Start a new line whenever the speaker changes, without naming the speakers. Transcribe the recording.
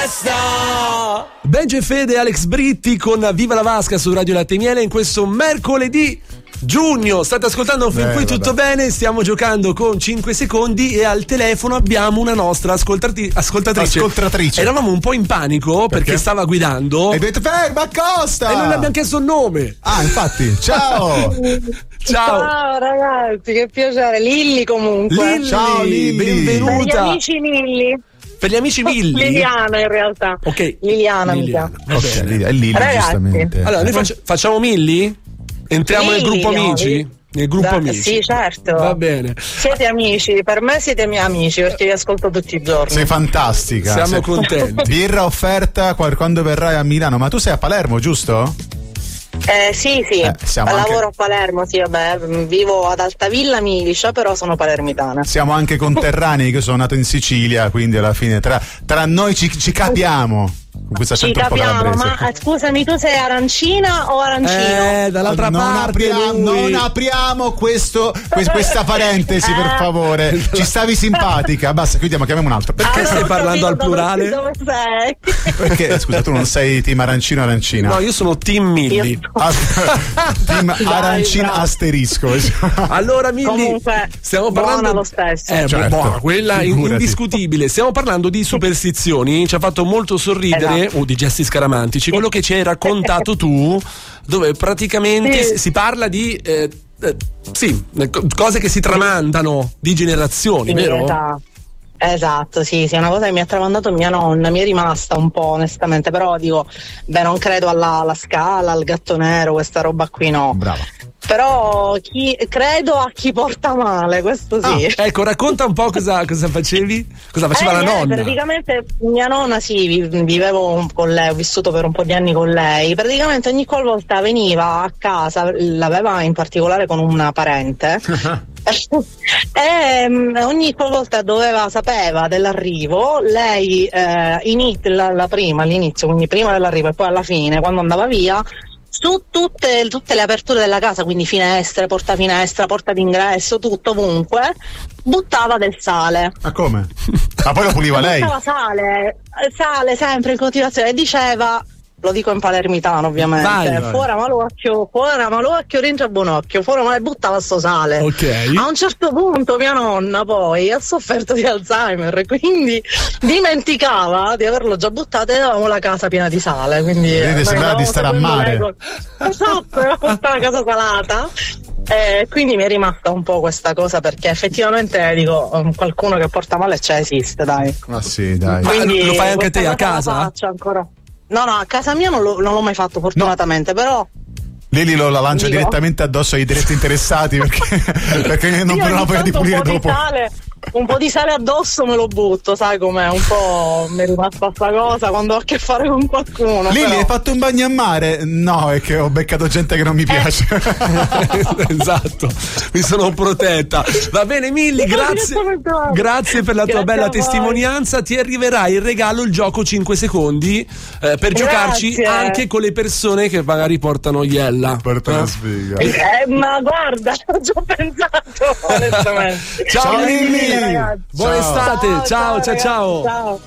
basta.
Benji e Fede, Alex Britti con Viva la Vasca su Radio Latte e Miele in questo mercoledì giugno. State ascoltando fin qui tutto bene? Stiamo giocando con 5 secondi e al telefono abbiamo una nostra ascoltatrice. Eravamo un po' in panico perché stava guidando.
E detto ferma, accosta!
E non le abbiamo chiesto il nome.
Ah, infatti, ciao!
Ciao ragazzi, che piacere. Lilli comunque.
Lilli,
ciao Lilli,
benvenuta.
Per gli amici Lilli.
Per gli amici Lilli?
Liliana in realtà.
Ok.
Liliana.
Ok, Lilli,
Ragazzi.
giustamente.
Allora, noi facciamo Milli? Entriamo nel gruppo amici? Nel gruppo amici?
Sì, certo.
Va bene.
Siete amici, per me siete miei amici perché vi ascolto tutti i giorni.
Sei fantastica.
Siamo contenti.
Birra offerta quando verrai a Milano, ma tu sei a Palermo, giusto?
Sì, lavoro a Palermo, sì, vabbè, vivo ad Altavilla Milicia, però sono palermitana.
Siamo anche conterranei, che io sono nato in Sicilia, quindi alla fine tra noi ci capiamo. Con questo
Ci
accento un po'
capiamo,
calabrese.
ma scusami, tu sei arancina o arancino?
Dall'altra parte
non apriamo questa parentesi, per favore. Ci stavi simpatica, basta, chiudiamo un altro.
Perché stai parlando al plurale?
Dove sei?
Perché, scusa, tu non sei team arancino o arancina?
No, io sono team Milli.
Team arancina asterisco.
Allora Milli,
Comunque,
stiamo
buona
parlando
lo stesso.
Certo,
buona, quella
figurati.
indiscutibile. Stiamo parlando di superstizioni, ci ha fatto molto sorridere, o di gesti scaramantici, quello che ci hai raccontato tu, dove praticamente si parla di cose che si tramandano di generazioni, vero?
Esatto, sì, è una cosa che mi ha tramandato mia nonna, mi è rimasta un po' onestamente, però dico, non credo alla Scala, al gatto nero, questa roba qui no.
Brava.
Però credo a chi porta male, questo sì.
Ecco, racconta un po' cosa facevi, cosa faceva la nonna.
Praticamente mia nonna, vivevo con lei, ho vissuto per un po' di anni con lei, praticamente ogni qualvolta veniva a casa, l'aveva in particolare con una parente, e ogni volta sapeva dell'arrivo, lei all'inizio, quindi prima dell'arrivo e poi alla fine, quando andava via, su tutte le aperture della casa, quindi finestre, porta d'ingresso, tutto ovunque, buttava del sale.
Ma come? Ma poi lo puliva lei?
Buttava sale sempre in continuazione e diceva, lo dico in palermitano ovviamente,
vai.
Fuori malocchio, dentro buon occhio, e buttava sto sale.
Ok.
A un certo punto mia nonna poi ha sofferto di Alzheimer, quindi dimenticava di averlo già buttato e avevamo la casa piena di sale, quindi
sembrava di stare a mare.
Esatto, era tutta la casa salata. Quindi mi è rimasta un po' questa cosa, perché effettivamente dico, qualcuno che porta male esiste, dai.
Ma sì, dai.
Quindi,
ma lo fai anche te a
cosa
casa?
la faccio ancora. No, a casa mia non l'ho mai fatto fortunatamente, però
Lili la lancia direttamente addosso ai diretti interessati perché non però poi di pulire dopo.
Un po' di sale addosso me lo butto, sai com'è? Un po' mi è rimasta sta cosa quando ho a che fare con qualcuno.
Lili,
però.
hai fatto un bagno a mare? No, è che ho beccato gente che non mi piace.
Esatto, mi sono protetta. Va bene Milli, grazie per la tua bella testimonianza. Ti arriverà in regalo il gioco 5 secondi per giocarci anche con le persone che magari portano Iella.
Porta la sfiga.
Ma guarda, ci ho pensato onestamente.
Ciao Milli,
ragazzi.
buona estate. Ciao.